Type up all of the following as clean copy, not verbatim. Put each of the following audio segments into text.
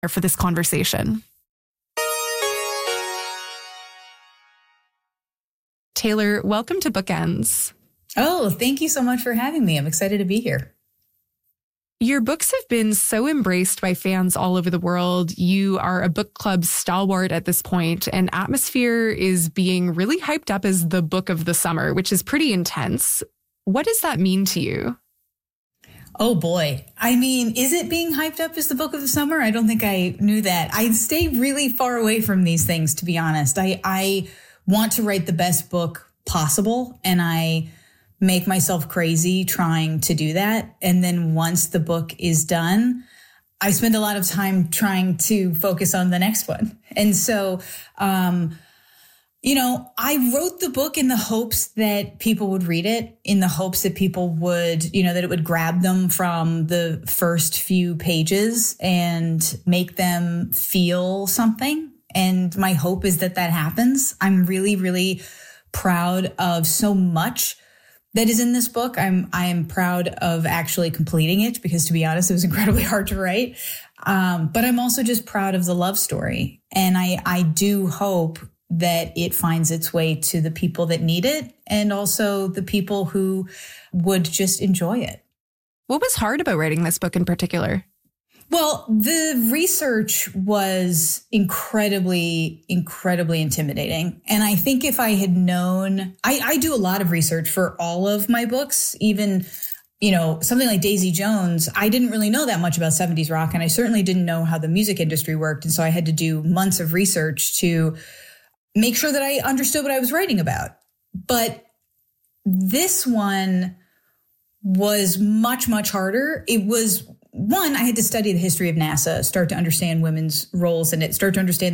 for this conversation. Taylor, welcome to Bookends. Oh, thank you so much for having me. I'm excited to be here. Your books have been so embraced by fans all over the world. You are a book club stalwart at this point, and Atmosphere is being really hyped up as the book of the summer, which is pretty intense. What does that mean to you? Oh, boy. I mean, is it being hyped up as the book of the summer? I don't think I knew that. I stay really far away from these things, to be honest. I want to write the best book possible, and I make myself crazy trying to do that. And then once the book is done, I spend a lot of time trying to focus on the next one. And so, I wrote the book in the hopes that people would read it, in the hopes that people would, that it would grab them from the first few pages and make them feel something. And my hope is that that happens. I'm really, really proud of so much that is in this book. I am proud of actually completing it because, to be honest, it was incredibly hard to write. But I'm also just proud of the love story. And I do hope that it finds its way to the people that need it and also the people who would just enjoy it. What was hard about writing this book in particular? Well, the research was incredibly, incredibly intimidating. And I think if I had known, I do a lot of research for all of my books, even, something like Daisy Jones, I didn't really know that much about 70s rock. And I certainly didn't know how the music industry worked. And so I had to do months of research to make sure that I understood what I was writing about. But this one was much, much harder. It was, one, I had to study the history of NASA, start to understand women's roles in it, start to understand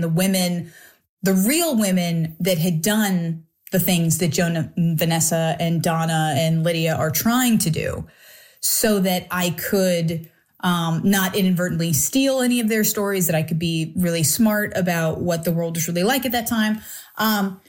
the real women that had done the things that Joan, Vanessa, and Donna and Lydia are trying to do, so that I could not inadvertently steal any of their stories, that I could be really smart about what the world was really like at that time. And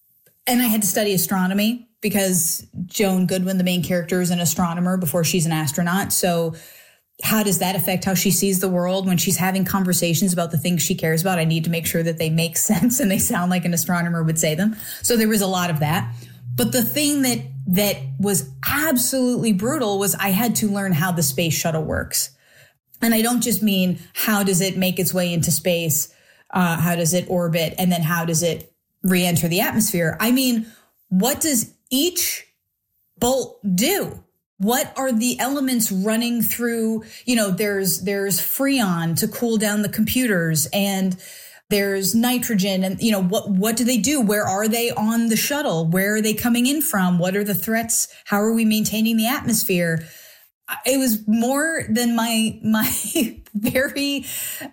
I had to study astronomy because Joan Goodwin, the main character, is an astronomer before she's an astronaut. So how does that affect how she sees the world when she's having conversations about the things she cares about? I need to make sure that they make sense and they sound like an astronomer would say them. So there was a lot of that. But the thing that was absolutely brutal was I had to learn how the space shuttle works. And I don't just mean how does it make its way into space? How does it orbit? And then how does it re-enter the atmosphere? I mean, what does each bolt do? What are the elements running through? There's Freon to cool down the computers, and there's nitrogen, and what do they do? Where are they on the shuttle? Where are they coming in from? What are the threats? How are we maintaining the atmosphere? It was more than my very,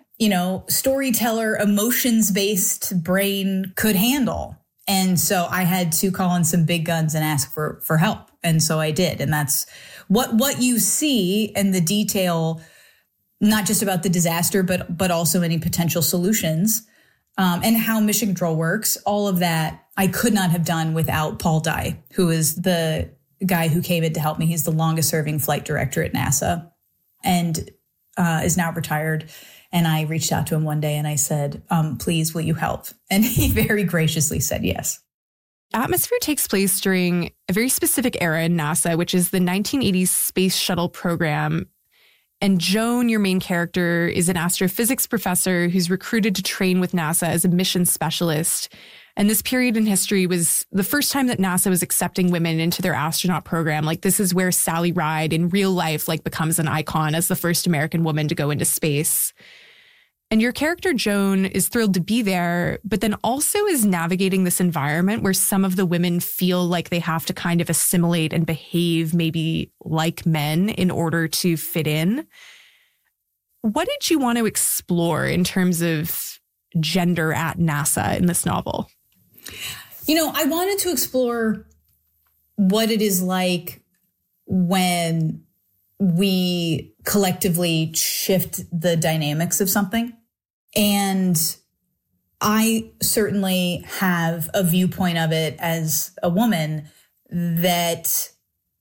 storyteller, emotions-based brain could handle. And so I had to call in some big guns and ask for help. And so I did. And that's what you see, and the detail, not just about the disaster, but also any potential solutions, and how mission control works. All of that I could not have done without Paul Dye, who is the guy who came in to help me. He's the longest serving flight director at NASA and is now retired. And I reached out to him one day and I said, please, will you help? And he very graciously said yes. Atmosphere takes place during a very specific era in NASA, which is the 1980s Space Shuttle program. And Joan, your main character, is an astrophysics professor who's recruited to train with NASA as a mission specialist. And this period in history was the first time that NASA was accepting women into their astronaut program. Like, this is where Sally Ride in real life becomes an icon as the first American woman to go into space. And your character, Joan, is thrilled to be there, but then also is navigating this environment where some of the women feel like they have to kind of assimilate and behave maybe like men in order to fit in. What did you want to explore in terms of gender at NASA in this novel? I wanted to explore what it is like when we collectively shift the dynamics of something. And I certainly have a viewpoint of it as a woman that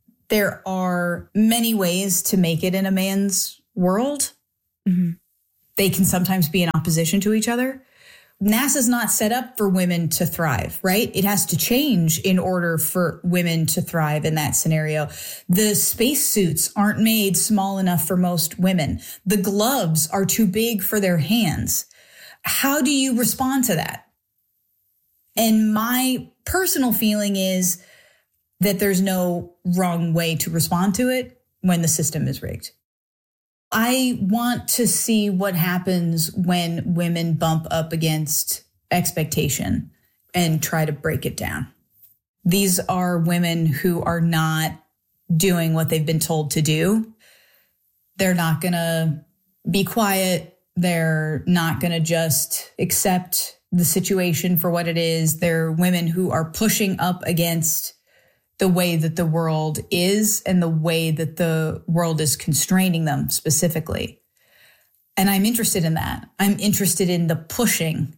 there are many ways to make it in a man's world. Mm-hmm. they can sometimes be in opposition to each other. NASA's not set up for women to thrive, right? It has to change in order for women to thrive in that scenario. The spacesuits aren't made small enough for most women. The gloves are too big for their hands. How do you respond to that? And my personal feeling is that there's no wrong way to respond to it when the system is rigged. I want to see what happens when women bump up against expectation and try to break it down. These are women who are not doing what they've been told to do. They're not going to be quiet. They're not going to just accept the situation for what it is. They're women who are pushing up against the way that the world is and the way that the world is constraining them specifically. And I'm interested in that. I'm interested in the pushing.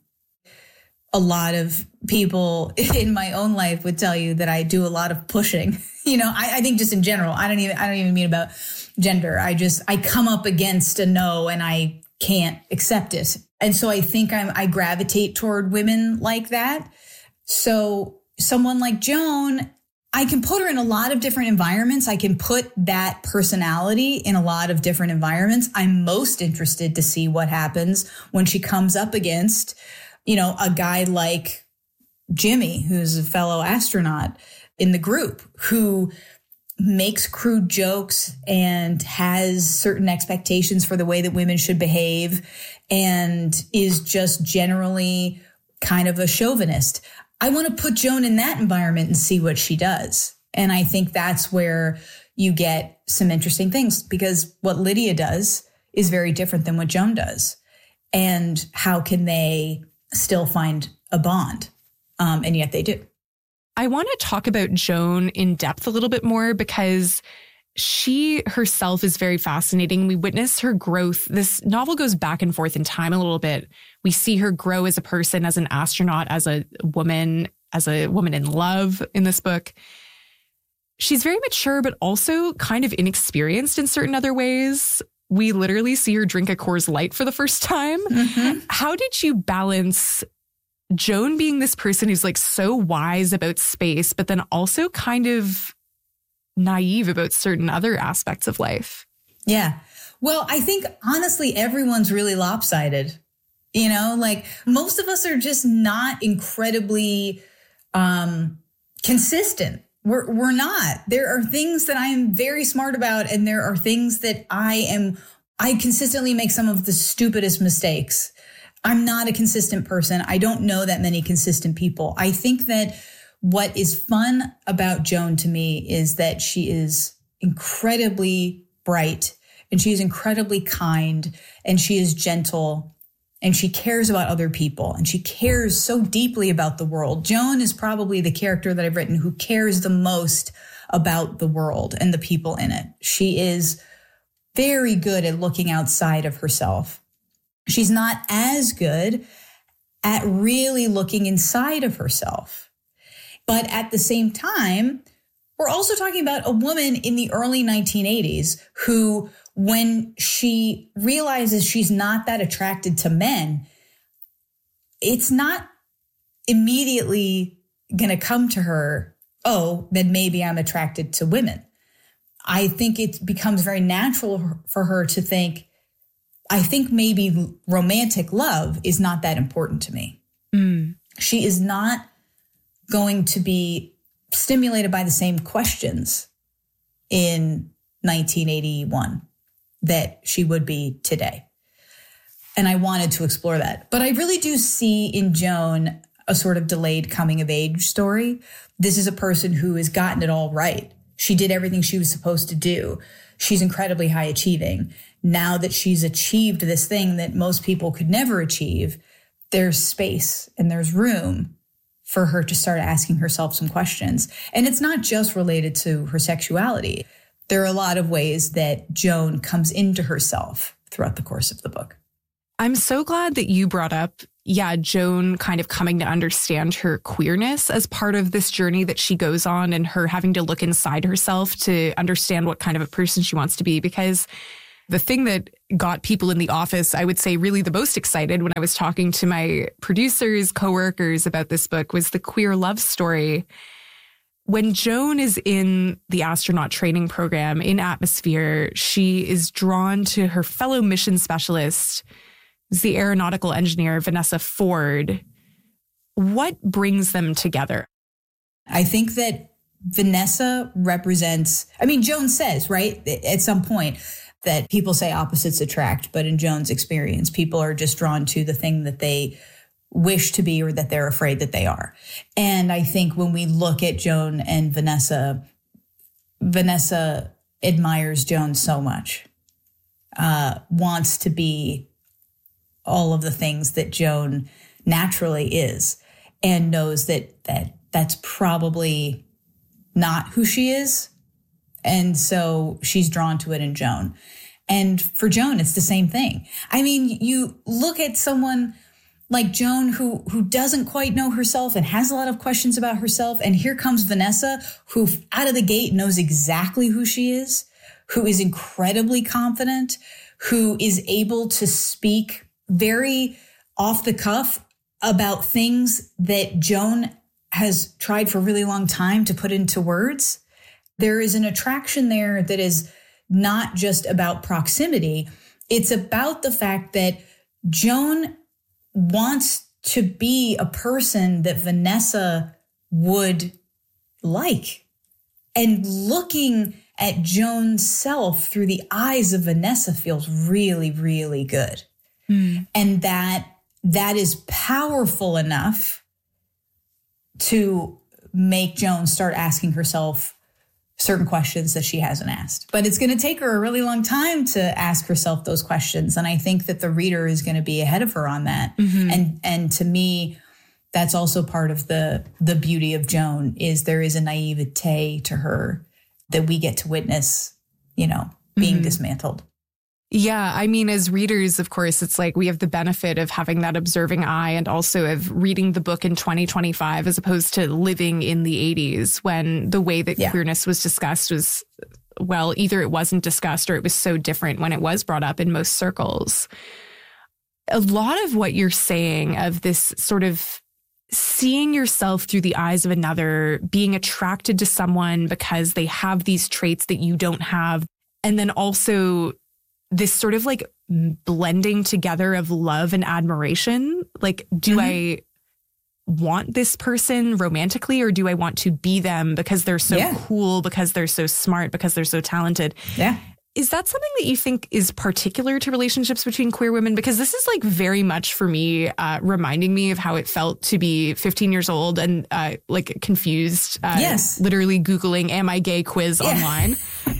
A lot of people in my own life would tell you that I do a lot of pushing. I think just in general, I don't even mean about gender. I come up against a no and I can't accept it. And so I think I gravitate toward women like that. So someone like Joan, I can put her in a lot of different environments. I can put that personality in a lot of different environments. I'm most interested to see what happens when she comes up against, a guy like Jimmy, who's a fellow astronaut in the group, who makes crude jokes and has certain expectations for the way that women should behave and is just generally kind of a chauvinist. I want to put Joan in that environment and see what she does. And I think that's where you get some interesting things, because what Lydia does is very different than what Joan does. And how can they still find a bond? And yet they do. I want to talk about Joan in depth a little bit more, because she herself is very fascinating. We witness her growth. This novel goes back and forth in time a little bit. We see her grow as a person, as an astronaut, as a woman in love in this book. She's very mature, but also kind of inexperienced in certain other ways. We literally see her drink a Coors Light for the first time. Mm-hmm. How did you balance Joan being this person who's like so wise about space, but then also kind of naive about certain other aspects of life? Yeah. Well, I think honestly, everyone's really lopsided. Most of us are just not incredibly consistent. We're not. There are things that I'm very smart about, and there are things that I consistently make some of the stupidest mistakes. I'm not a consistent person. I don't know that many consistent people. I think that what is fun about Joan to me is that she is incredibly bright, and she is incredibly kind, and she is gentle, and she cares about other people, and she cares so deeply about the world. Joan is probably the character that I've written who cares the most about the world and the people in it. She is very good at looking outside of herself. She's not as good at really looking inside of herself. But at the same time, we're also talking about a woman in the early 1980s who, when she realizes she's not that attracted to men, it's not immediately going to come to her, oh, then maybe I'm attracted to women. I think it becomes very natural for her to think, I think maybe romantic love is not that important to me. Mm. She is not going to be stimulated by the same questions in 1981 that she would be today. And I wanted to explore that. But I really do see in Joan a sort of delayed coming of age story. This is a person who has gotten it all right. She did everything she was supposed to do. She's incredibly high achieving. Now that she's achieved this thing that most people could never achieve, there's space and there's room for her to start asking herself some questions. And it's not just related to her sexuality. There are a lot of ways that Joan comes into herself throughout the course of the book. I'm so glad that you brought up, Joan kind of coming to understand her queerness as part of this journey that she goes on, and her having to look inside herself to understand what kind of a person she wants to be. Because the thing that got people in the office, I would say, really the most excited when I was talking to my producers, coworkers about this book was the queer love story. When Joan is in the astronaut training program in Atmosphere, she is drawn to her fellow mission specialist, the aeronautical engineer, Vanessa Ford. What brings them together? I think that Vanessa represents, Joan says, right, at some point that people say opposites attract, but in Joan's experience, people are just drawn to the thing that they wish to be or that they're afraid that they are. And I think when we look at Joan and Vanessa admires Joan so much, wants to be all of the things that Joan naturally is, and knows that's probably not who she is. And so she's drawn to it in Joan. And for Joan, it's the same thing. You look at someone like Joan who doesn't quite know herself and has a lot of questions about herself. And here comes Vanessa, who out of the gate knows exactly who she is, who is incredibly confident, who is able to speak very off the cuff about things that Joan has tried for a really long time to put into words. There is an attraction there that is not just about proximity. It's about the fact that Joan wants to be a person that Vanessa would like. And looking at Joan's self through the eyes of Vanessa feels really, really good. And that is powerful enough to make Joan start asking herself certain questions that she hasn't asked. But it's going to take her a really long time to ask herself those questions. And I think that the reader is going to be ahead of her on that. And to me, that's also part of the beauty of Joan, is there is a naivete to her that we get to witness, being dismantled. Yeah, as readers, of course, it's like we have the benefit of having that observing eye and also of reading the book in 2025 as opposed to living in the 80s when the way that queerness was discussed was, well, either it wasn't discussed or it was so different when it was brought up in most circles. A lot of what you're saying of this sort of seeing yourself through the eyes of another, being attracted to someone because they have these traits that you don't have, and then also this sort of like blending together of love and admiration. Like, do I want this person romantically, or do I want to be them because they're so cool, because they're so smart, because they're so talented? Yeah. Is that something that you think is particular to relationships between queer women? Because this is like very much for me, reminding me of how it felt to be 15 years old and like confused, literally Googling, am I gay quiz online.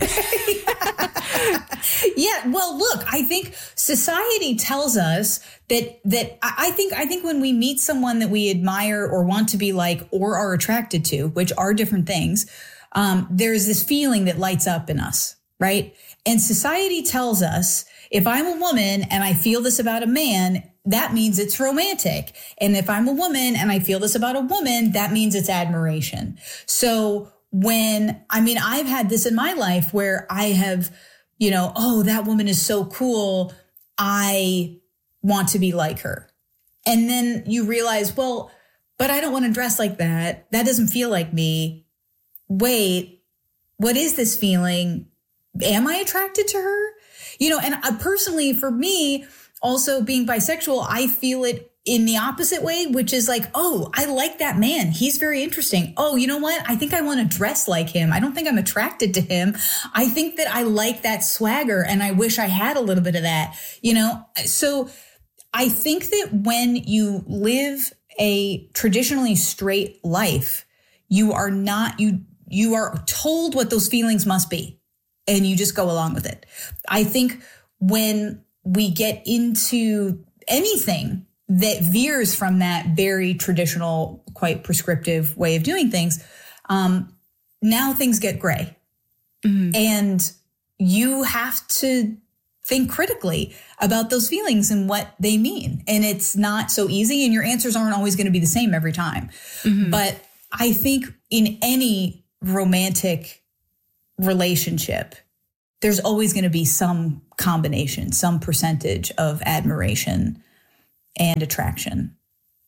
Yeah. Well, look, I think society tells us that I think when we meet someone that we admire or want to be like or are attracted to, which are different things, there's this feeling that lights up in us, right? And society tells us if I'm a woman and I feel this about a man, that means it's romantic. And if I'm a woman and I feel this about a woman, that means it's admiration. So I've had this in my life where I have, oh, that woman is so cool, I want to be like her. And then you realize, well, but I don't want to dress like that. That doesn't feel like me. Wait, what is this feeling? Am I attracted to her? And personally, for me, also being bisexual, I feel it in the opposite way, which is like, oh, I like that man. He's very interesting. Oh, you know what? I think I want to dress like him. I don't think I'm attracted to him. I think that I like that swagger and I wish I had a little bit of that, So I think that when you live a traditionally straight life, you are told what those feelings must be and you just go along with it. I think when we get into anything that veers from that very traditional, quite prescriptive way of doing things, now things get gray. And you have to think critically about those feelings and what they mean. And it's not so easy, and your answers aren't always going to be the same every time. But I think in any romantic relationship, there's always going to be some combination, some percentage of admiration and attraction.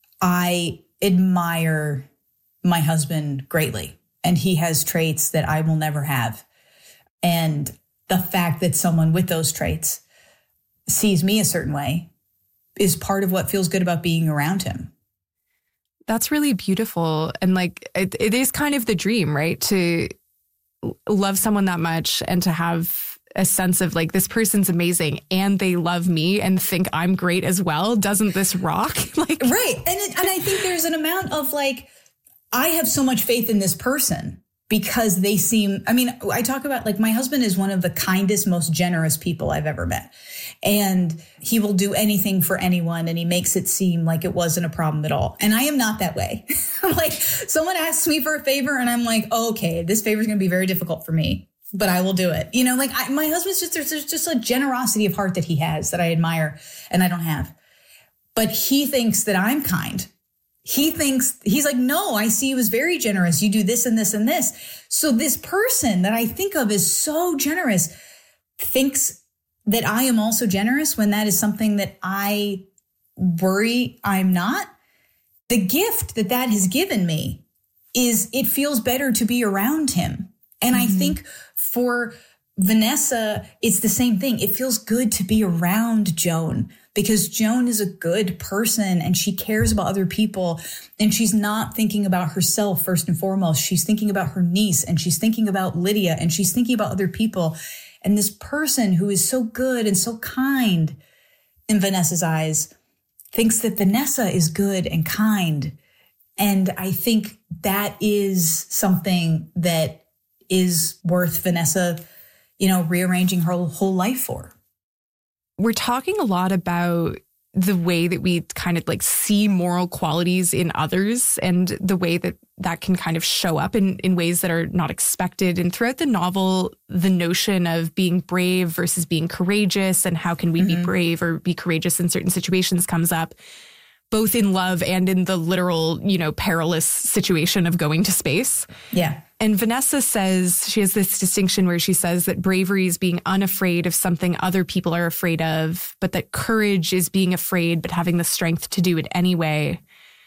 I admire my husband greatly, and he has traits that I will never have. And the fact that someone with those traits sees me a certain way is part of what feels good about being around him. That's really beautiful. And like, it is kind of the dream, right? To love someone that much and to have a sense of like, this person's amazing and they love me and think I'm great as well. Doesn't this rock? Like, right. And I think there's an amount of like, I have so much faith in this person because they seem, I mean, I talk about like my husband is one of the kindest, most generous people I've ever met. And he will do anything for anyone. And he makes it seem like it wasn't a problem at all. And I am not that way. Like someone asks me for a favor and I'm like, oh, okay, this favor is going to be very difficult for me, but I will do it. You know, like my husband's just, there's just a generosity of heart that he has that I admire and I don't have. But he thinks that I'm kind. He thinks, he's like, no, I see you as very generous. You do this and this and this. So this person that I think of as so generous thinks that I am also generous when that is something that I worry I'm not. The gift that has given me is it feels better to be around him. And I think for Vanessa, it's the same thing. It feels good to be around Joan because Joan is a good person and she cares about other people and she's not thinking about herself first and foremost. She's thinking about her niece and she's thinking about Lydia and she's thinking about other people. And this person who is so good and so kind in Vanessa's eyes thinks that Vanessa is good and kind. And I think that is something that is worth Vanessa, you know, rearranging her whole life for. We're talking a lot about the way that we kind of like see moral qualities in others and the way that that can kind of show up in ways that are not expected. And throughout the novel, the notion of being brave versus being courageous and how can we be brave or be courageous in certain situations comes up, both in love and in the literal, you know, perilous situation of going to space. Yeah. And Vanessa says, she has this distinction where she says that bravery is being unafraid of something other people are afraid of, but that courage is being afraid, but having the strength to do it anyway.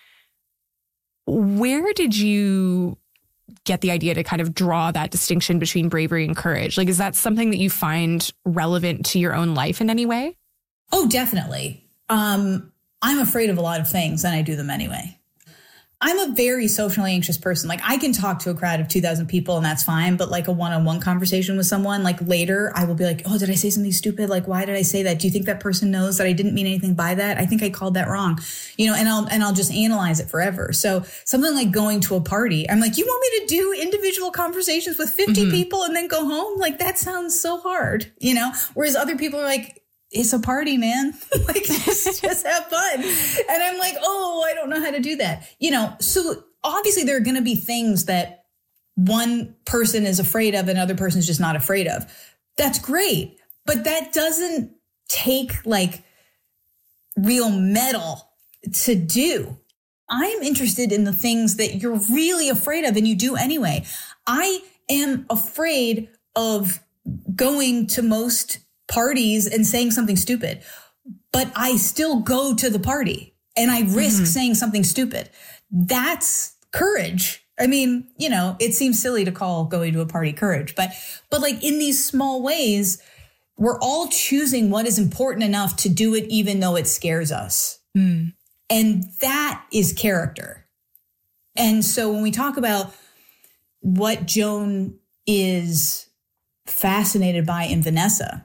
Where did you get the idea to kind of draw that distinction between bravery and courage? Like, is that something that you find relevant to your own life in any way? Oh, definitely. I'm afraid of a lot of things and I do them anyway. I'm a very socially anxious person. Like I can talk to a crowd of 2,000 people and that's fine. But like a one-on-one conversation with someone, like later I will be like, oh, did I say something stupid? Like, why did I say that? Do you think that person knows that I didn't mean anything by that? I think I called that wrong, you know, and I'll just analyze it forever. So something like going to a party, I'm like, you want me to do individual conversations with 50 people and then go home? Like that sounds so hard, you know, whereas other people are like, it's a party, man. Like, just have fun. And I'm like, oh, I don't know how to do that. You know, so obviously there are going to be things that one person is afraid of and another person is just not afraid of. That's great. But that doesn't take like real metal to do. I'm interested in the things that you're really afraid of and you do anyway. I am afraid of going to most parties and saying something stupid, but I still go to the party and I risk saying something stupid. That's courage. I mean, you know, it seems silly to call going to a party courage, but like in these small ways, we're all choosing what is important enough to do it, even though it scares us. And that is character. And so when we talk about what Joan is fascinated by in Vanessa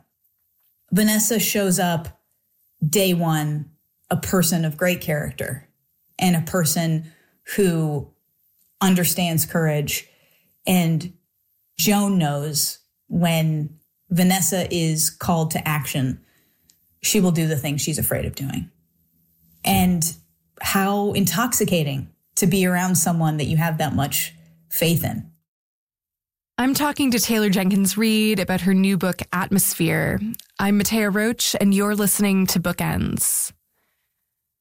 shows up day one, a person of great character and a person who understands courage. And Joan knows when Vanessa is called to action, she will do the thing she's afraid of doing. And how intoxicating to be around someone that you have that much faith in. I'm talking to Taylor Jenkins Reid about her new book, Atmosphere. I'm Matea Roach, and you're listening to Bookends.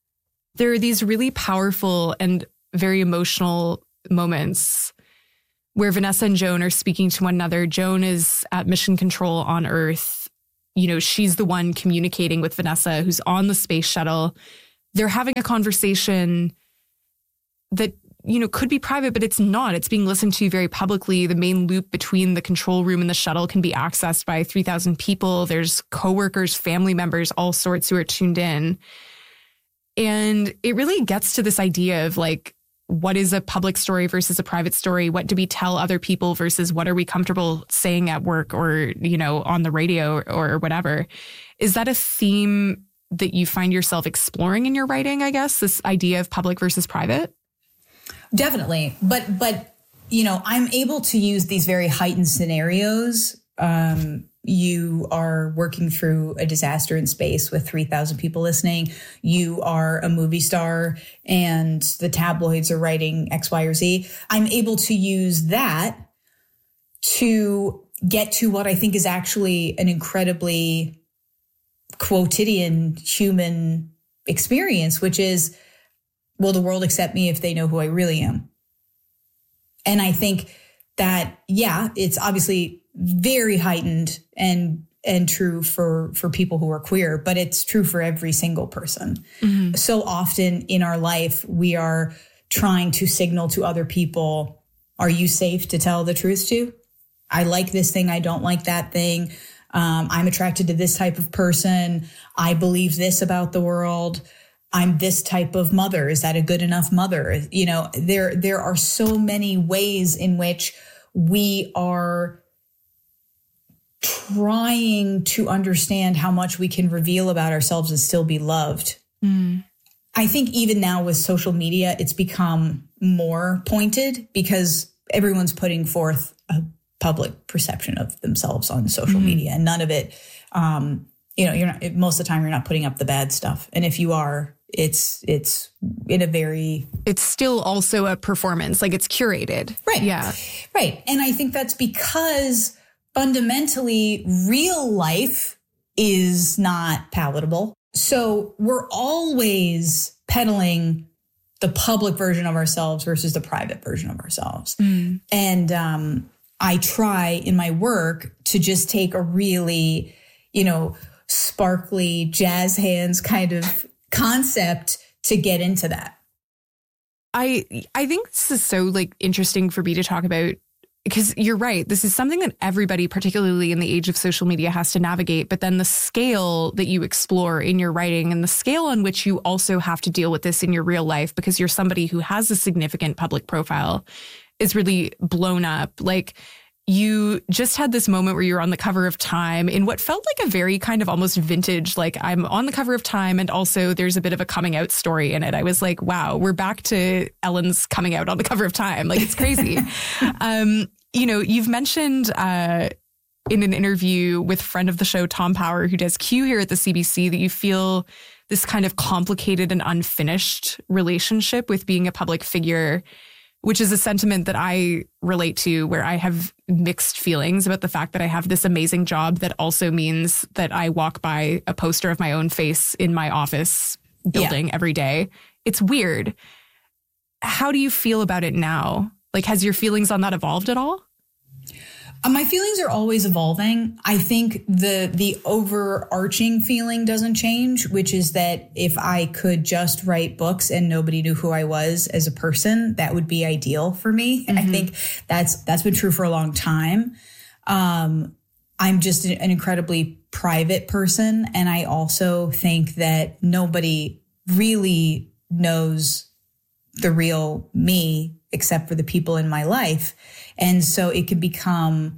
There are these really powerful and very emotional moments where Vanessa and Joan are speaking to one another. Joan is at mission control on Earth. You know, she's the one communicating with Vanessa, who's on the space shuttle. They're having a conversation that, you know, could be private, but it's not. It's being listened to very publicly. The main loop between the control room and the shuttle can be accessed by 3,000 people. There's coworkers, family members, all sorts who are tuned in. And it really gets to this idea of like, what is a public story versus a private story? What do we tell other people versus what are we comfortable saying at work or, you know, on the radio or whatever? Is that a theme that you find yourself exploring in your writing, I guess, this idea of public versus private? Definitely. But, you know, I'm able to use these very heightened scenarios. You are working through a disaster in space with 3,000 people listening. You are a movie star and the tabloids are writing X, Y, or Z. I'm able to use that to get to what I think is actually an incredibly quotidian human experience, which is, will the world accept me if they know who I really am? And I think that, yeah, it's obviously very heightened and true for people who are queer, but it's true for every single person. Mm-hmm. So often in our life, we are trying to signal to other people, are you safe to tell the truth to? I like this thing. I don't like that thing. I'm attracted to this type of person. I believe this about the world. I'm this type of mother. Is that a good enough mother? You know, there are so many ways in which we are trying to understand how much we can reveal about ourselves and still be loved. Mm. I think even now with social media, it's become more pointed because everyone's putting forth a public perception of themselves on social media, and none of it, you know, you're not, most of the time you're not putting up the bad stuff. And if you are, it's in a very... It's still also a performance, like it's curated. Right. Yeah. Right. And I think that's because fundamentally real life is not palatable. So we're always peddling the public version of ourselves versus the private version of ourselves. Mm. And I try in my work to just take a really, you know, sparkly jazz hands kind of concept to get into that. I think this is so like interesting for me to talk about, because you're right. This is something that everybody, particularly in the age of social media, has to navigate. But then the scale that you explore in your writing and the scale on which you also have to deal with this in your real life, because you're somebody who has a significant public profile, is really blown up. Like, you just had this moment where you were on the cover of Time in what felt like a very kind of almost vintage, like I'm on the cover of Time and also there's a bit of a coming out story in it. I was like, wow, we're back to Ellen's coming out on the cover of Time. Like, it's crazy. You know, you've mentioned in an interview with friend of the show, Tom Power, who does Q here at the CBC, that you feel this kind of complicated and unfinished relationship with being a public figure, which is a sentiment that I relate to, where I have mixed feelings about the fact that I have this amazing job that also means that I walk by a poster of my own face in my office building every day. It's weird. How do you feel about it now? Like, has your feelings on that evolved at all? My feelings are always evolving. I think the overarching feeling doesn't change, which is that if I could just write books and nobody knew who I was as a person, that would be ideal for me. Mm-hmm. I think that's been true for a long time. I'm just an incredibly private person. And I also think that nobody really knows the real me except for the people in my life. And so it can become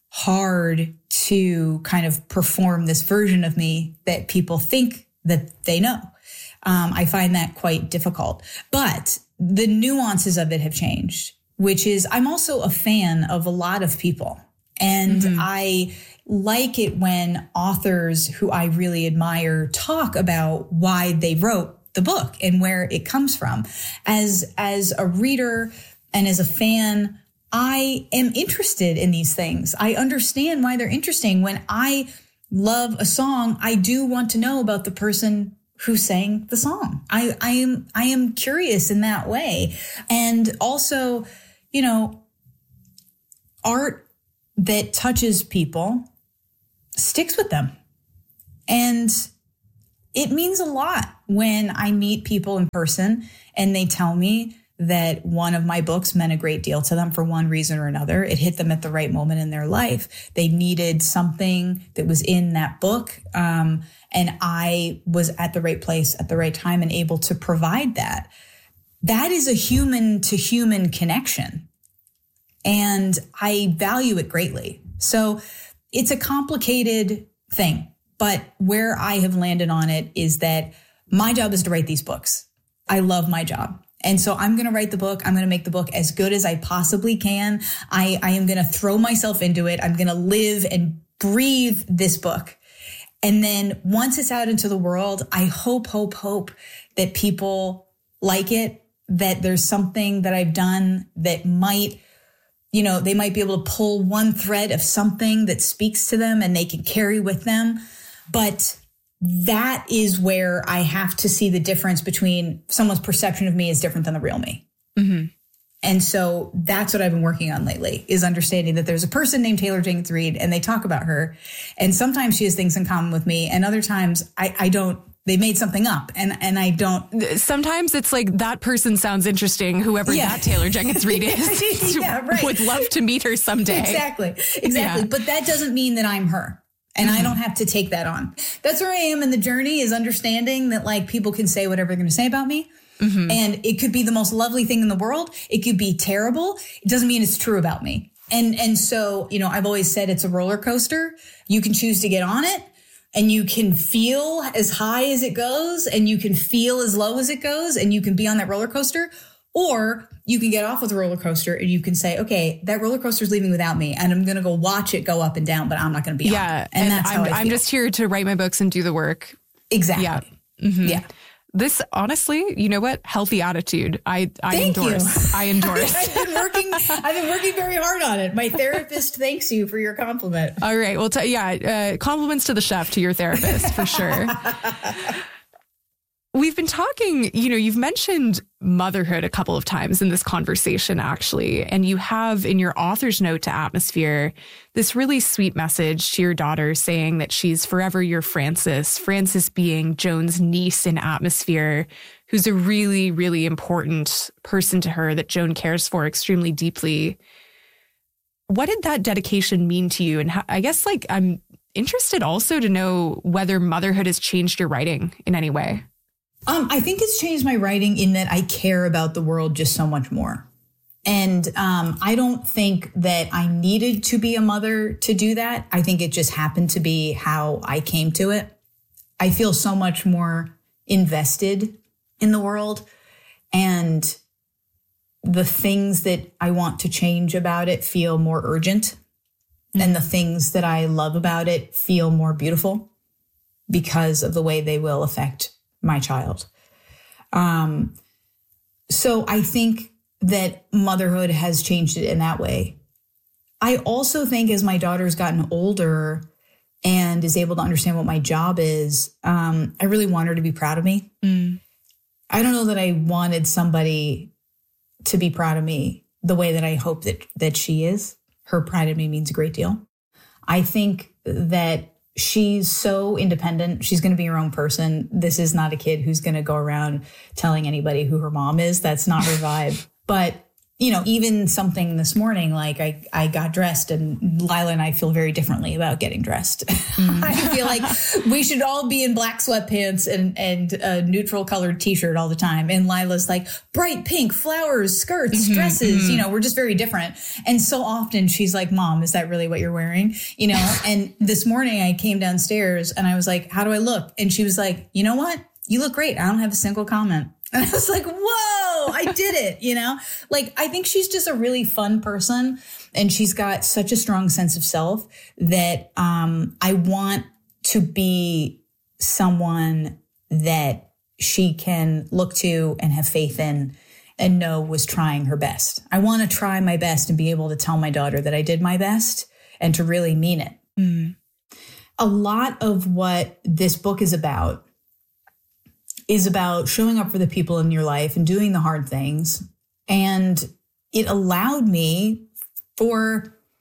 hard to kind of perform this version of me that people think that they know. I find that quite difficult. But the nuances of it have changed, which is I'm also a fan of a lot of people. And I like it when authors who I really admire talk about why they wrote the book and where it comes from. As a reader and as a fan, I am interested in these things. I understand why they're interesting. When I love a song, I do want to know about the person who sang the song. I am curious in that way. And also, you know, art that touches people sticks with them. And it means a lot when I meet people in person and they tell me that one of my books meant a great deal to them for one reason or another. It hit them at the right moment in their life. They needed something that was in that book. And I was at the right place at the right time and able to provide that. That is a human to human connection. And I value it greatly. So it's a complicated thing, but where I have landed on it is that my job is to write these books. I love my job. And so I'm going to write the book. I'm going to make the book as good as I possibly can. I am going to throw myself into it. I'm going to live and breathe this book. And then once it's out into the world, I hope that people like it, that there's something that I've done that might, they might be able to pull one thread of something that speaks to them and they can carry with them. But that is where I have to see the difference between someone's perception of me is different than the real me. Mm-hmm. And so that's what I've been working on lately, is understanding that there's a person named Taylor Jenkins Reid and they talk about her. And sometimes she has things in common with me. And other times I don't, they made something up and I don't. Sometimes it's like that person sounds interesting. Whoever that Taylor Jenkins Reid is would love to meet her someday. Exactly. Yeah. But that doesn't mean that I'm her. And I don't have to take that on. That's where I am in the journey, is understanding that like people can say whatever they're going to say about me. Mm-hmm. And it could be the most lovely thing in the world. It could be terrible. It doesn't mean it's true about me. And so, I've always said it's a roller coaster. You can choose to get on it and you can feel as high as it goes and you can feel as low as it goes and you can be on that roller coaster. Or you can get off with a roller coaster and you can say, okay, that roller coaster is leaving without me and I'm going to go watch it go up and down, but I'm not going to be on it. And that's how I'm just here to write my books and do the work. Exactly. Yeah. Mm-hmm. Yeah. This, honestly, you know what? Healthy attitude. I endorse. I endorse. I've been working very hard on it. My therapist thanks you for your compliment. All right. Well, compliments to the chef, to your therapist, for sure. We've been talking, you've mentioned motherhood a couple of times in this conversation, actually, and you have in your author's note to Atmosphere this really sweet message to your daughter saying that she's forever your Frances, Frances being Joan's niece in Atmosphere, who's a really, really important person to her that Joan cares for extremely deeply. What did that dedication mean to you? And I guess I'm interested also to know whether motherhood has changed your writing in any way. I think it's changed my writing in that I care about the world just so much more. And I don't think that I needed to be a mother to do that. I think it just happened to be how I came to it. I feel so much more invested in the world, and the things that I want to change about it feel more urgent, and the things that I love about it feel more beautiful because of the way they will affect my child. So I think that motherhood has changed it in that way. I also think as my daughter's gotten older and is able to understand what my job is, I really want her to be proud of me. Mm. I don't know that I wanted somebody to be proud of me the way that I hope that she is. Her pride in me means a great deal. I think that she's so independent. She's going to be her own person. This is not a kid who's going to go around telling anybody who her mom is. That's not her vibe. But, even something this morning, like I got dressed, and Lila and I feel very differently about getting dressed. Mm. I feel like we should all be in black sweatpants and a neutral colored t-shirt all the time. And Lila's like bright pink, flowers, skirts, dresses, we're just very different. And so often she's like, Mom, is that really what you're wearing? And this morning I came downstairs and I was like, how do I look? And she was like, you know what? You look great. I don't have a single comment. And I was like, whoa, I did it, I think she's just a really fun person, and she's got such a strong sense of self that I want to be someone that she can look to and have faith in and know was trying her best. I want to try my best and be able to tell my daughter that I did my best and to really mean it. Mm. A lot of what this book is about showing up for the people in your life and doing the hard things. And it allowed me for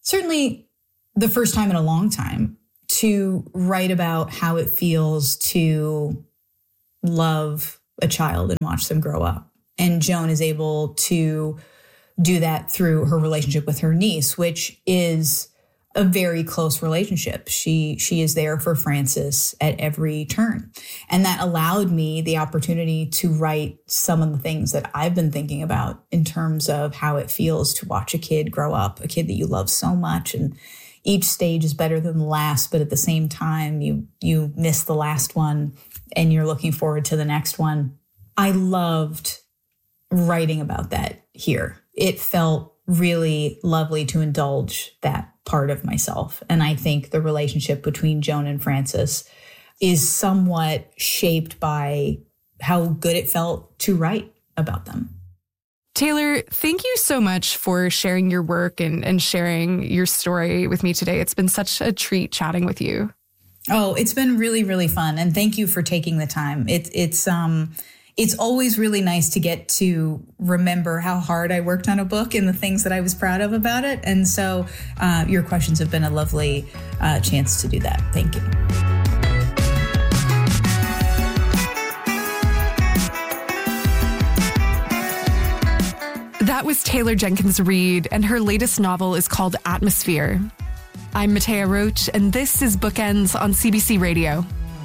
certainly the first time in a long time to write about how it feels to love a child and watch them grow up. And Joan is able to do that through her relationship with her niece, which is a very close relationship. She is there for Frances at every turn. And that allowed me the opportunity to write some of the things that I've been thinking about in terms of how it feels to watch a kid grow up, a kid that you love so much. And each stage is better than the last, but at the same time, you miss the last one and you're looking forward to the next one. I loved writing about that here. It felt really lovely to indulge that part of myself. And I think the relationship between Joan and Frances is somewhat shaped by how good it felt to write about them. Taylor, thank you so much for sharing your work and sharing your story with me today. It's been such a treat chatting with you. Oh, it's been really, really fun. And thank you for taking the time. It's always really nice to get to remember how hard I worked on a book and the things that I was proud of about it. And so your questions have been a lovely chance to do that. Thank you. That was Taylor Jenkins Reid, and her latest novel is called Atmosphere. I'm Matea Roach, and this is Bookends on CBC Radio.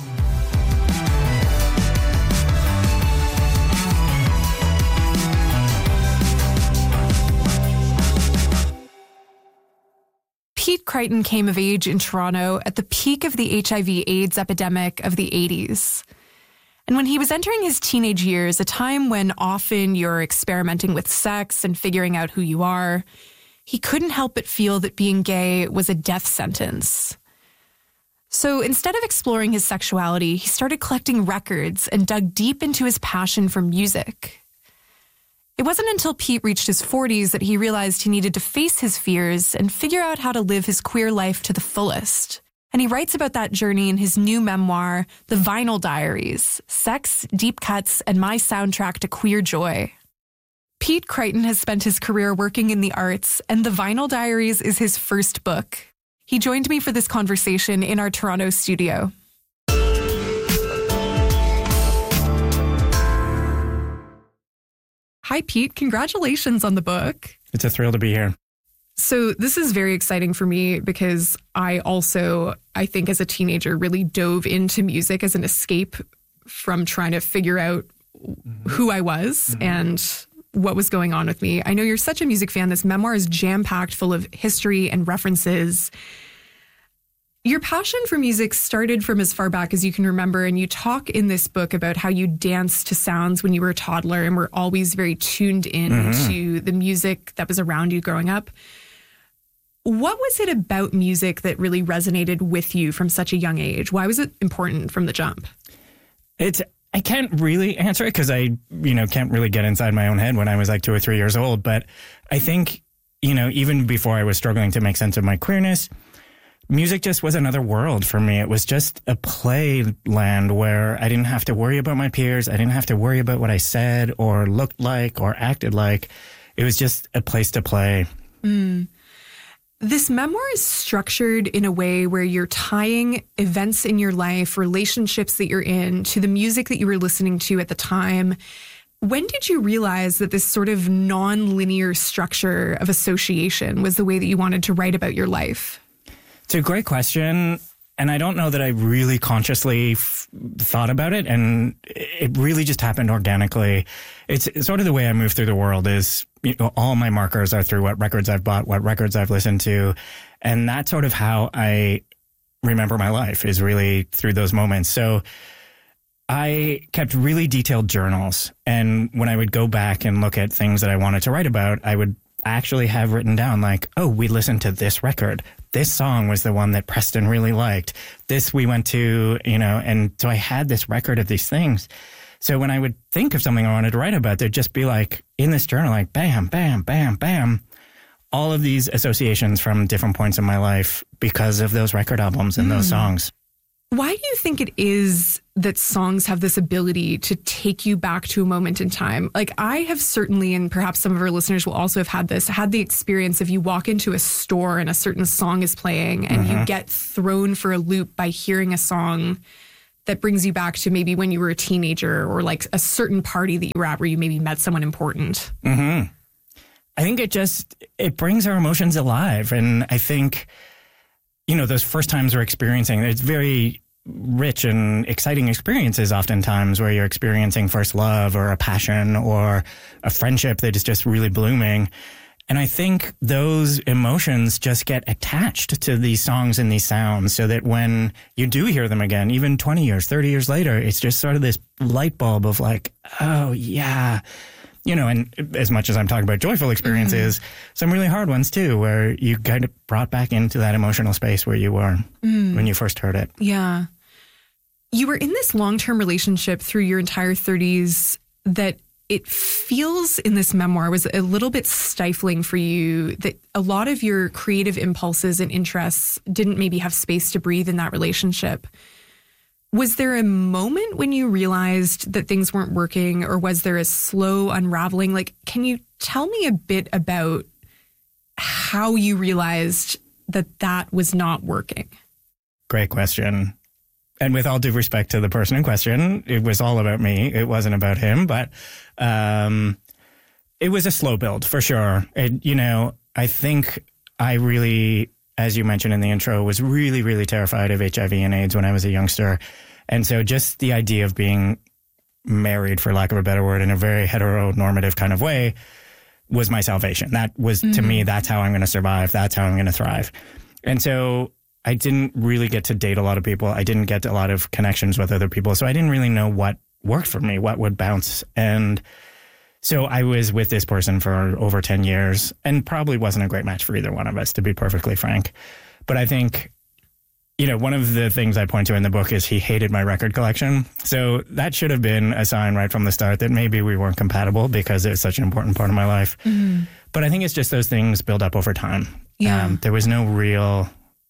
Pete Crichton came of age in Toronto at the peak of the HIV/AIDS epidemic of the 80s. And when he was entering his teenage years, a time when often you're experimenting with sex and figuring out who you are, he couldn't help but feel that being gay was a death sentence. So instead of exploring his sexuality, he started collecting records and dug deep into his passion for music. It wasn't until Pete reached his 40s that he realized he needed to face his fears and figure out how to live his queer life to the fullest. And he writes about that journey in his new memoir, The Vinyl Diaries: Sex, Deep Cuts, and My Soundtrack to Queer Joy. Pete Crichton has spent his career working in the arts, and The Vinyl Diaries is his first book. He joined me for this conversation in our Toronto studio. Hi, Pete. Congratulations on the book. It's a thrill to be here. So this is very exciting for me because I think as a teenager, really dove into music as an escape from trying to figure out who I was and what was going on with me. I know you're such a music fan. This memoir is jam-packed full of history and references. Your passion for music started from as far back as you can remember, and you talk in this book about how you danced to sounds when you were a toddler and were always very tuned in to the music that was around you growing up. What was it about music that really resonated with you from such a young age? Why was it important from the jump? I can't really answer it because I, can't really get inside my own head when I was like 2 or 3 years old. But I think, even before I was struggling to make sense of my queerness, music just was another world for me. It was just a playland where I didn't have to worry about my peers. I didn't have to worry about what I said or looked like or acted like. It was just a place to play. This memoir is structured in a way where you're tying events in your life, relationships that you're in, to the music that you were listening to at the time. When did you realize that this sort of non-linear structure of association was the way that you wanted to write about your life? It's a great question. And I don't know that I really consciously thought about it. And it really just happened organically. It's sort of the way I move through the world is, all my markers are through what records I've bought, what records I've listened to. And that's sort of how I remember my life, is really through those moments. So I kept really detailed journals. And when I would go back and look at things that I wanted to write about, I would actually have written down like, oh, we listened to this record. This song was the one that Preston really liked. This we went to, and so I had this record of these things. So when I would think of something I wanted to write about, there'd just be like in this journal, like bam, bam, bam, bam, all of these associations from different points in my life because of those record albums and those songs. Why do you think it is that songs have this ability to take you back to a moment in time. Like I have certainly, and perhaps some of our listeners will also have had the experience of you walk into a store and a certain song is playing and you get thrown for a loop by hearing a song that brings you back to maybe when you were a teenager or like a certain party that you were at where you maybe met someone important. I think it brings our emotions alive. And I think, those first times we're experiencing, it's very rich and exciting experiences oftentimes where you're experiencing first love or a passion or a friendship that is just really blooming. And I think those emotions just get attached to these songs and these sounds so that when you do hear them again, even 20 years, 30 years later, it's just sort of this light bulb of like, oh yeah. And as much as I'm talking about joyful experiences, some really hard ones too, where you kind of brought back into that emotional space where you were when you first heard it. Yeah. You were in this long-term relationship through your entire 30s that it feels in this memoir was a little bit stifling for you, that a lot of your creative impulses and interests didn't maybe have space to breathe in that relationship. Was there a moment when you realized that things weren't working, or was there a slow unraveling? Like, can you tell me a bit about how you realized that was not working? Great question. And with all due respect to the person in question, it was all about me. It wasn't about him, but it was a slow build for sure. I think I really, as you mentioned in the intro, was really, really terrified of HIV and AIDS when I was a youngster. And so just the idea of being married, for lack of a better word, in a very heteronormative kind of way was my salvation. That was, to me, that's how I'm going to survive. That's how I'm going to thrive. And so I didn't really get to date a lot of people. I didn't get a lot of connections with other people. So I didn't really know what worked for me, what would bounce. And so I was with this person for over 10 years and probably wasn't a great match for either one of us, to be perfectly frank. But I think, one of the things I point to in the book is he hated my record collection. So that should have been a sign right from the start that maybe we weren't compatible because it was such an important part of my life. But I think it's just those things build up over time. Yeah. There was no real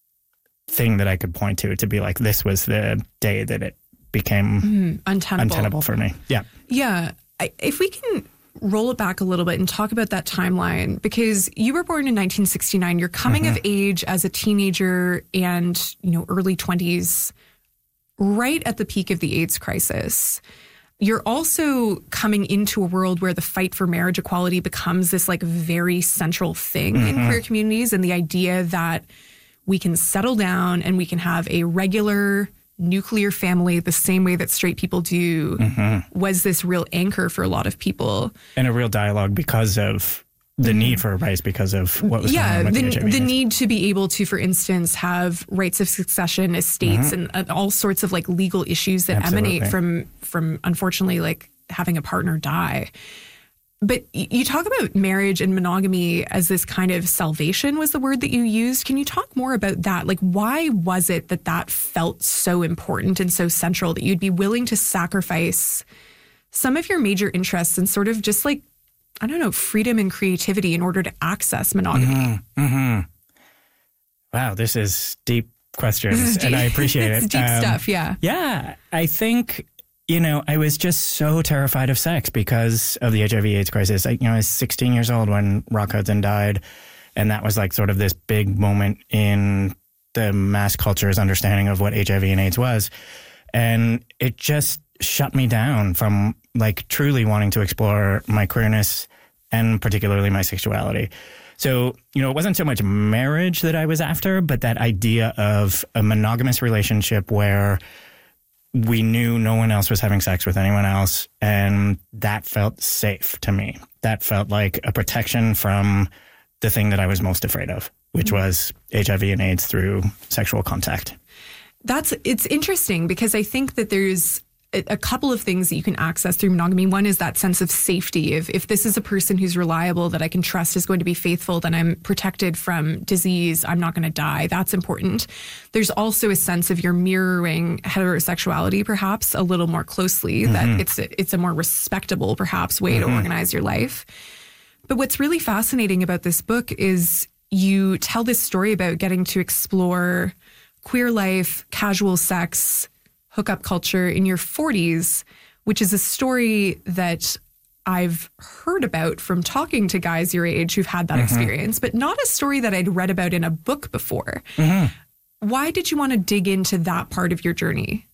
thing that I could point to be like, this was the day that it became untenable for me. Yeah. Yeah. If we can roll it back a little bit and talk about that timeline, because you were born in 1969, you're coming of age as a teenager and, early 20s, right at the peak of the AIDS crisis. You're also coming into a world where the fight for marriage equality becomes this like very central thing in queer communities, and the idea that we can settle down and we can have a regular nuclear family the same way that straight people do was this real anchor for a lot of people. And a real dialogue because of the need for rights, because of what was going on with the need to be able to, for instance, have rights of succession, estates, and all sorts of like legal issues that emanate from unfortunately like having a partner die. But you talk about marriage and monogamy as this kind of salvation was the word that you used. Can you talk more about that? Like, why was it that felt so important and so central that you'd be willing to sacrifice some of your major interests and sort of just like, I don't know, freedom and creativity in order to access monogamy? Wow, this is deep questions, and I appreciate it. It's deep stuff, yeah. Yeah, I think... I was just so terrified of sex because of the HIV/AIDS crisis. I was 16 years old when Rock Hudson died, and that was like sort of this big moment in the mass culture's understanding of what HIV and AIDS was. And it just shut me down from like truly wanting to explore my queerness and particularly my sexuality. So, it wasn't so much marriage that I was after, but that idea of a monogamous relationship where we knew no one else was having sex with anyone else, and that felt safe to me. That felt like a protection from the thing that I was most afraid of, which was HIV and AIDS through sexual contact. It's interesting because I think that there's a couple of things that you can access through monogamy. One is that sense of safety. If this is a person who's reliable, that I can trust is going to be faithful, then I'm protected from disease. I'm not going to die. That's important. There's also a sense of you're mirroring heterosexuality perhaps a little more closely, that it's a more respectable perhaps way to organize your life. But what's really fascinating about this book is you tell this story about getting to explore queer life, casual sex, hookup culture in your 40s, which is a story that I've heard about from talking to guys your age who've had that experience, but not a story that I'd read about in a book before. Why did you want to dig into that part of your journey?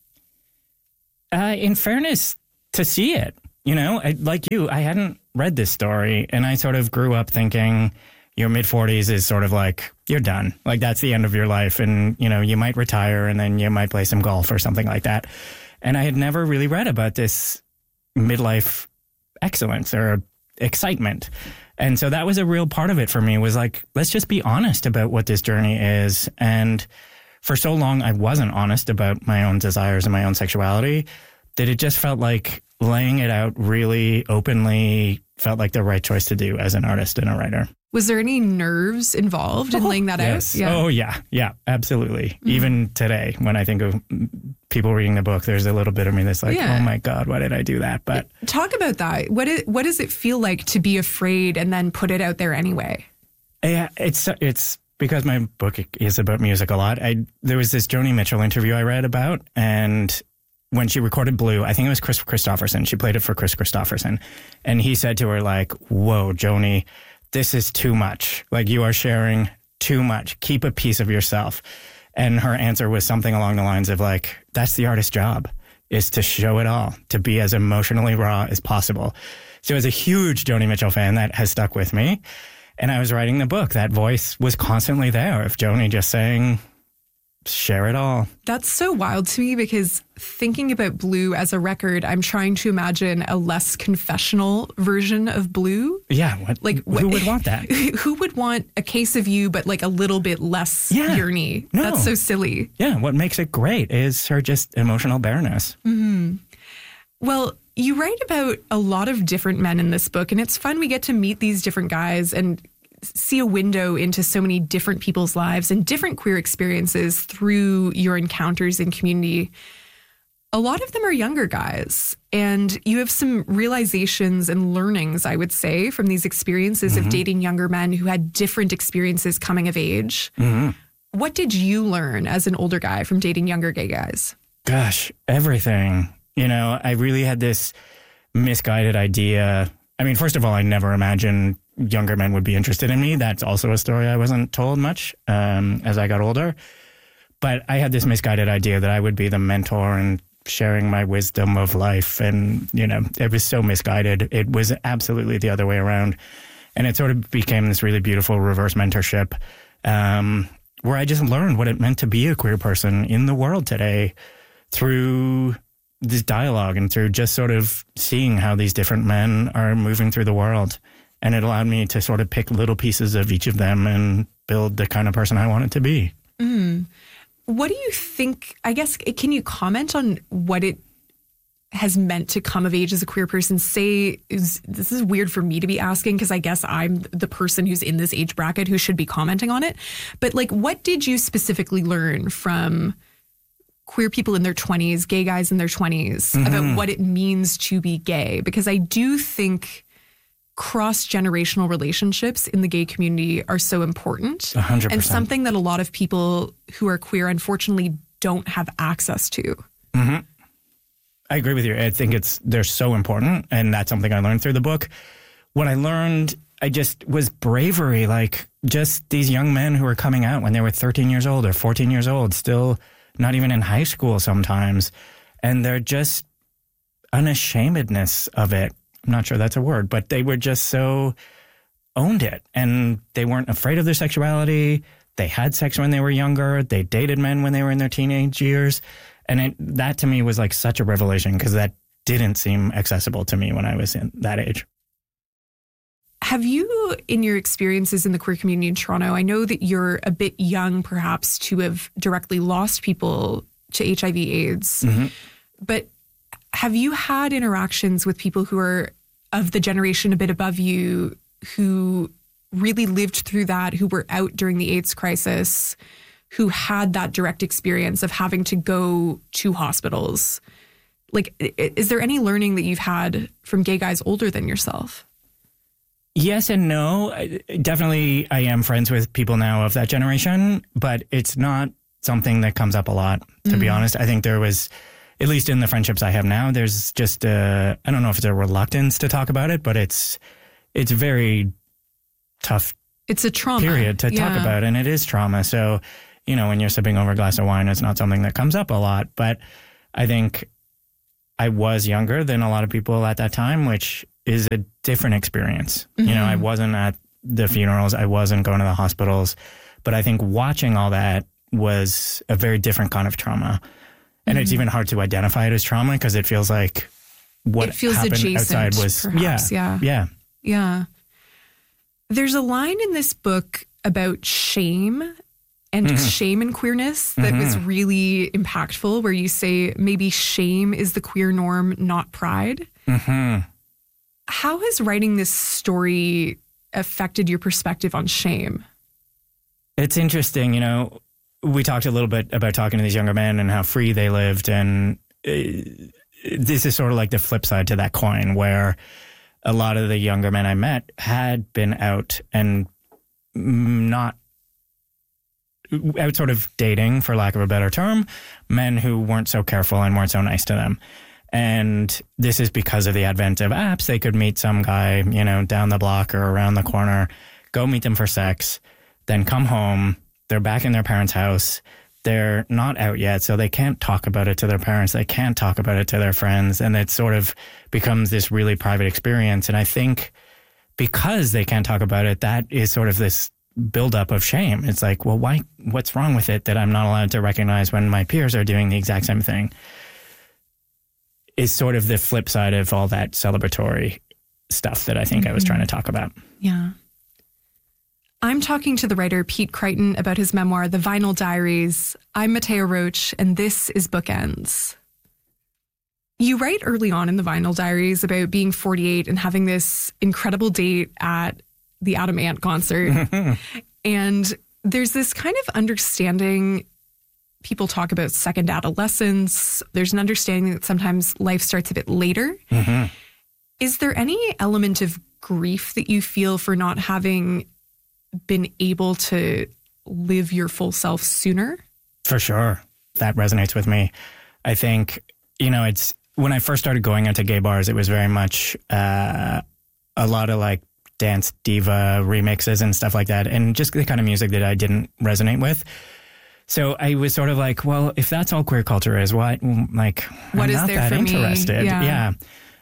In fairness, to see it, like you, I hadn't read this story, and I sort of grew up thinking your mid-40s is sort of like, you're done. Like, that's the end of your life, and, you might retire, and then you might play some golf or something like that. And I had never really read about this midlife excellence or excitement. And so that was a real part of it for me, was like, let's just be honest about what this journey is. And for so long, I wasn't honest about my own desires and my own sexuality, that it just felt like laying it out really openly felt like the right choice to do as an artist and a writer. Was there any nerves involved in laying that out? Yeah. Oh, yeah, absolutely. Even today, when I think of people reading the book, there's a little bit of me that's like, oh my God, why did I do that? But talk about that. What does it feel like to be afraid and then put it out there anyway? Yeah, it's because my book is about music a lot. There was this Joni Mitchell interview I read about, and when she recorded Blue, I think it was Chris Christopherson. She played it for Chris Christopherson. And he said to her, like, whoa, Joni, this is too much. Like, you are sharing too much. Keep a piece of yourself. And her answer was something along the lines of, like, that's the artist's job, is to show it all, to be as emotionally raw as possible. So as a huge Joni Mitchell fan, that has stuck with me. And I was writing the book. That voice was constantly there of Joni just saying, share it all. That's so wild to me, because thinking about Blue as a record, I'm trying to imagine a less confessional version of Blue. Yeah. Who would want that? Who would want a case of you, but like a little bit less yearny? No. That's so silly. Yeah. What makes it great is her just emotional bareness. Mm-hmm. Well, you write about a lot of different men in this book, and it's fun. We get to meet these different guys and see a window into so many different people's lives and different queer experiences through your encounters in community. A lot of them are younger guys, and you have some realizations and learnings, I would say, from these experiences of dating younger men who had different experiences coming of age. What did you learn as an older guy from dating younger gay guys? Gosh, everything. I really had this misguided idea. I mean, first of all, I never imagined younger men would be interested in me. That's also a story I wasn't told much as I got older. But I had this misguided idea that I would be the mentor and sharing my wisdom of life. And, it was so misguided. It was absolutely the other way around. And it sort of became this really beautiful reverse mentorship where I just learned what it meant to be a queer person in the world today through this dialogue and through just sort of seeing how these different men are moving through the world. And it allowed me to sort of pick little pieces of each of them and build the kind of person I wanted to be. What do you think, I guess, can you comment on what it has meant to come of age as a queer person? This is weird for me to be asking, because I guess I'm the person who's in this age bracket who should be commenting on it. But what did you specifically learn from queer people in their 20s, gay guys in their 20s, about what it means to be gay? Because I do think cross-generational relationships in the gay community are so important. 100%. And something that a lot of people who are queer, unfortunately, don't have access to. I agree with you. I think they're so important, and that's something I learned through the book. What I learned, was bravery, just these young men who were coming out when they were 13 years old or 14 years old, still not even in high school sometimes. And they're just unashamedness of it. I'm not sure that's a word, but they were just so owned it. And they weren't afraid of their sexuality. They had sex when they were younger. They dated men when they were in their teenage years. And that to me was such a revelation, because that didn't seem accessible to me when I was in that age. Have you, in your experiences in the queer community in Toronto, I know that you're a bit young perhaps to have directly lost people to HIV/AIDS, but have you had interactions with people who are of the generation a bit above you who really lived through that, who were out during the AIDS crisis, who had that direct experience of having to go to hospitals? Is there any learning that you've had from gay guys older than yourself? Yes and no. Definitely, I am friends with people now of that generation, but it's not something that comes up a lot, to be honest. I think there was at least in the friendships I have now, there's just I don't know if it's a reluctance to talk about it, but it's very tough. It's a trauma period to talk about, and it is trauma. So, you know, when you're sipping over a glass of wine, it's not something that comes up a lot. But I think I was younger than a lot of people at that time, which is a different experience. Mm-hmm. You know, I wasn't at the funerals, I wasn't going to the hospitals, but I think watching all that was a very different kind of trauma. And it's even hard to identify it as trauma because it feels like what happened outside was, perhaps, yeah. There's a line in this book about shame and shame and queerness that was really impactful, where you say maybe shame is the queer norm, not pride. Mm-hmm. How has writing this story affected your perspective on shame? It's interesting, you know. We talked a little bit about talking to these younger men and how free they lived. And this is sort of like the flip side to that coin, where a lot of the younger men I met had been out and not out sort of dating, for lack of a better term, men who weren't so careful and weren't so nice to them. And this is because of the advent of apps. They could meet some guy, you know, down the block or around the corner, go meet them for sex, then come home. They're back in their parents' house. They're not out yet, so they can't talk about it to their parents. They can't talk about it to their friends. And it sort of becomes this really private experience. And I think because they can't talk about it, that is sort of this buildup of shame. It's like, well, why? What's wrong with it that I'm not allowed to recognize when my peers are doing the exact same thing? Is sort of the flip side of all that celebratory stuff that I think I was trying to talk about. Yeah. I'm talking to the writer Pete Crichton about his memoir, The Vinyl Diaries. I'm Mattea Roach, and this is Bookends. You write early on in The Vinyl Diaries about being 48 and having this incredible date at the Adam Ant concert. And there's this kind of understanding. People talk about second adolescence. There's an understanding that sometimes life starts a bit later. Mm-hmm. Is there any element of grief that you feel for not having been able to live your full self sooner? For sure. That resonates with me. I think, you know, it's when I first started going into gay bars, it was very much a lot of like dance diva remixes and stuff like that. And just the kind of music that I didn't resonate with. So I was sort of like, well, if that's all queer culture is, what I'm is not there that for interested. Me? Yeah.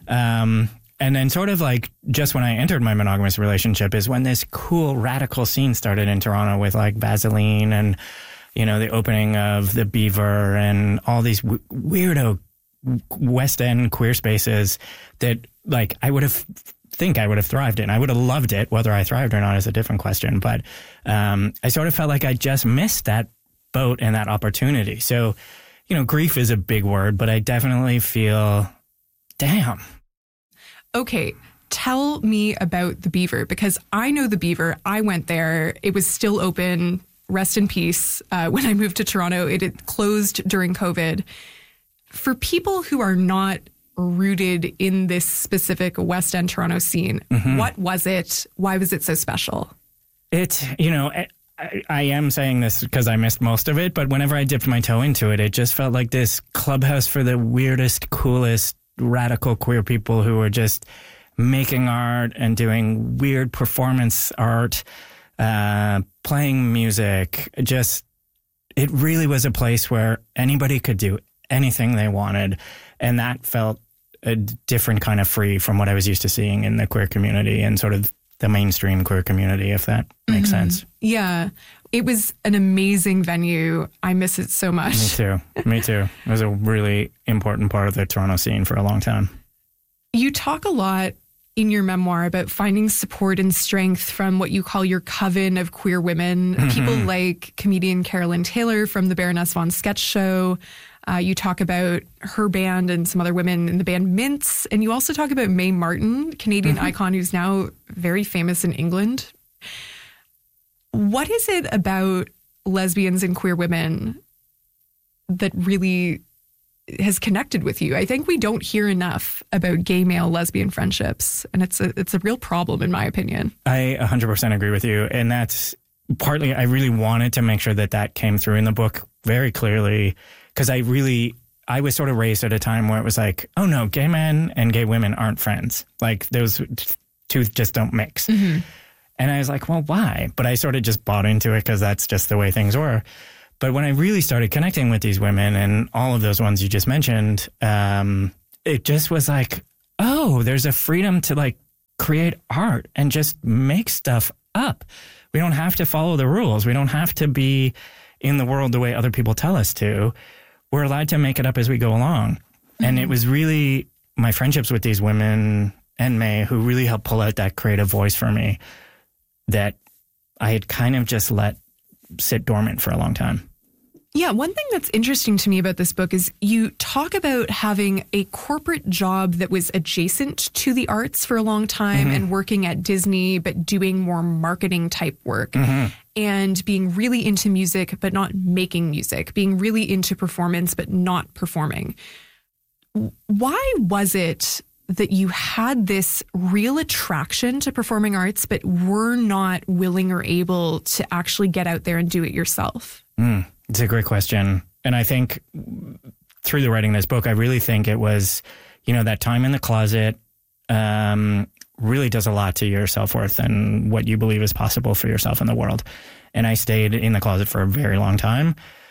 And then sort of like just when I entered my monogamous relationship is when this cool radical scene started in Toronto with like Vaseline and, you know, the opening of the Beaver and all these weirdo West End queer spaces that like I would have thrived in. I would have loved it. Whether I thrived or not is a different question. But I sort of felt like I just missed that boat and that opportunity. So, you know, grief is a big word, but I definitely feel, damn. Okay, tell me about the Beaver, because I know the Beaver. I went there. It was still open. Rest in peace. When I moved to Toronto, it had closed during COVID. For people who are not rooted in this specific West End Toronto scene, what was it? Why was it so special? It's, you know, I am saying this because I missed most of it, but whenever I dipped my toe into it, it just felt like this clubhouse for the weirdest, coolest, radical queer people who were just making art and doing weird performance art, playing music. Just, it really was a place where anybody could do anything they wanted. And that felt a different kind of free from what I was used to seeing in the queer community and sort of the mainstream queer community, if that makes sense. Yeah. It was an amazing venue. I miss it so much. Me too. It was a really important part of the Toronto scene for a long time. You talk a lot in your memoir about finding support and strength from what you call your coven of queer women, people like comedian Carolyn Taylor from the Baroness Von Sketch Show. You talk about her band and some other women in the band Mints. And you also talk about Mae Martin, Canadian icon who's now very famous in England. What is it about lesbians and queer women that really has connected with you? I think we don't hear enough about gay male lesbian friendships, and it's a real problem in my opinion. I 100% agree with you. And that's partly, I really wanted to make sure that came through in the book very clearly, because I I was sort of raised at a time where it was like, oh no, gay men and gay women aren't friends. Like those two just don't mix. Mm-hmm. And I was like, well, why? But I sort of just bought into it because that's just the way things were. But when I really started connecting with these women and all of those ones you just mentioned, it just was like, oh, there's a freedom to like create art and just make stuff up. We don't have to follow the rules. We don't have to be in the world the way other people tell us to. We're allowed to make it up as we go along. Mm-hmm. And it was really my friendships with these women and May who really helped pull out that creative voice for me that I had kind of just let sit dormant for a long time. Yeah, one thing that's interesting to me about this book is you talk about having a corporate job that was adjacent to the arts for a long time, mm-hmm. and working at Disney, but doing more marketing type work, mm-hmm. and being really into music, but not making music, being really into performance, but not performing. Why was it that you had this real attraction to performing arts, but were not willing or able to actually get out there and do it yourself? It's a great question. And I think through the writing of this book, I really think it was, that time in the closet really does a lot to your self-worth and what you believe is possible for yourself in the world. And I stayed in the closet for a very long time.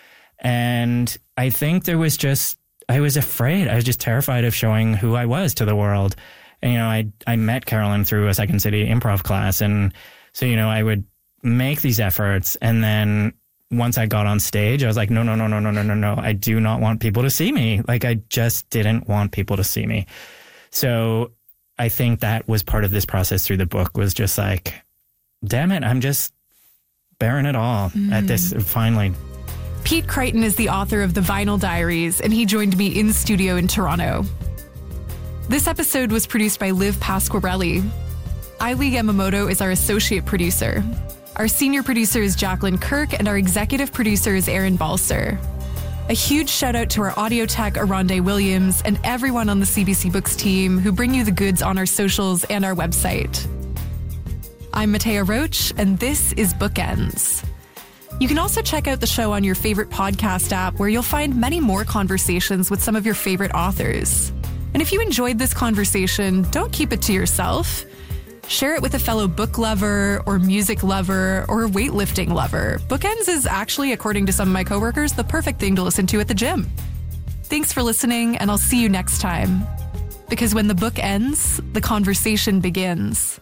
And I think I was afraid. I was just terrified of showing who I was to the world. And, I met Carolyn through a Second City improv class. And so, I would make these efforts. And then once I got on stage, I was like, no. I do not want people to see me. Like, I just didn't want people to see me. So I think that was part of this process through the book, was just like, damn it, I'm just bearing it all at this finally. Pete Crichton is the author of The Vinyl Diaries, and he joined me in studio in Toronto. This episode was produced by Liv Pasquarelli. Eileen Yamamoto is our associate producer. Our senior producer is Jacqueline Kirk, and our executive producer is Aaron Balser. A huge shout out to our audio tech, Aronde Williams, and everyone on the CBC Books team who bring you the goods on our socials and our website. I'm Matea Roach, and this is Bookends. You can also check out the show on your favorite podcast app, where you'll find many more conversations with some of your favorite authors. And if you enjoyed this conversation, don't keep it to yourself. Share it with a fellow book lover or music lover or weightlifting lover. Bookends is actually, according to some of my coworkers, the perfect thing to listen to at the gym. Thanks for listening, and I'll see you next time. Because when the book ends, the conversation begins.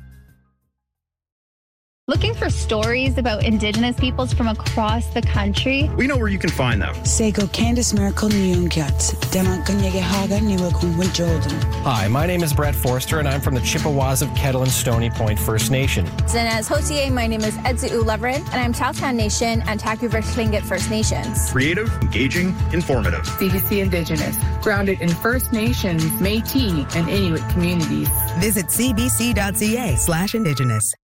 Looking for stories about Indigenous peoples from across the country? We know where you can find them. Sego Candice Miracle Nyungyat, Demakanyege Haga Niwakum Jordan. Hi, my name is Brett Forster, and I'm from the Chippewas of Kettle and Stony Point First Nation. Zenaz Hotier, my name is Edzu Leverin, and I'm Chowtown Nation and Taku-River Tlingit First Nations. Creative, engaging, informative. CBC Indigenous, grounded in First Nations, Métis, and Inuit communities. Visit cbc.ca/Indigenous.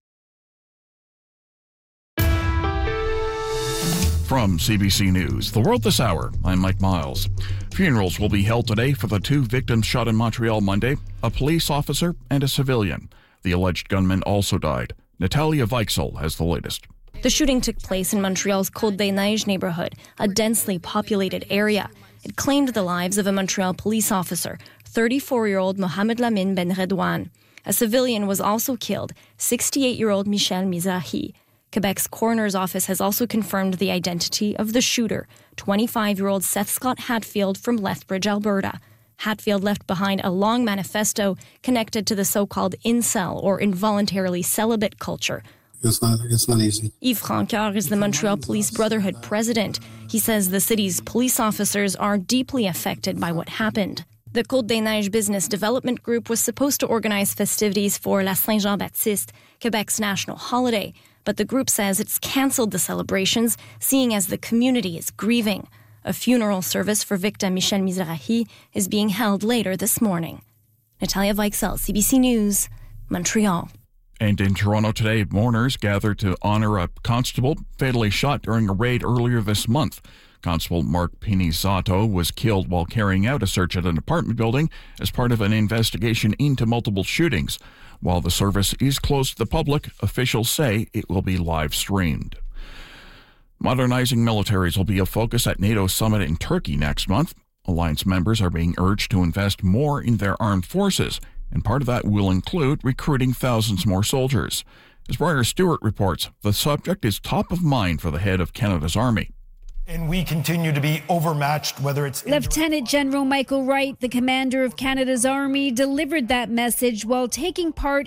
From CBC News, The World This Hour, I'm Mike Miles. Funerals will be held today for the two victims shot in Montreal Monday, a police officer and a civilian. The alleged gunman also died. Natalia Weichsel has the latest. The shooting took place in Montreal's Côte-des-Neiges neighborhood, a densely populated area. It claimed the lives of a Montreal police officer, 34-year-old Mohamed Lamine Ben Redouane. A civilian was also killed, 68-year-old Michel Mizrahi. Quebec's coroner's office has also confirmed the identity of the shooter, 25-year-old Seth Scott Hatfield from Lethbridge, Alberta. Hatfield left behind a long manifesto connected to the so-called incel, or involuntarily celibate culture. It's not easy. Yves Francoeur is the Montreal Police Brotherhood president. He says the city's police officers are deeply affected by what happened. The Côte-des-Neiges Business Development Group was supposed to organize festivities for La Saint-Jean-Baptiste, Quebec's national holiday, but the group says it's cancelled the celebrations, seeing as the community is grieving. A funeral service for victim Michel Mizrahi is being held later this morning. Natalia Weichsel, CBC News, Montreal. And in Toronto today, mourners gathered to honor a constable fatally shot during a raid earlier this month. Constable Mark Pinizato was killed while carrying out a search at an apartment building as part of an investigation into multiple shootings. While the service is closed to the public, officials say it will be live streamed. Modernizing militaries will be a focus at NATO's summit in Turkey next month. Alliance members are being urged to invest more in their armed forces, and part of that will include recruiting thousands more soldiers. As Briar Stewart reports, the subject is top of mind for the head of Canada's Army. And we continue to be overmatched, whether it's... Lieutenant General Michael Wright, the commander of Canada's Army, delivered that message while taking part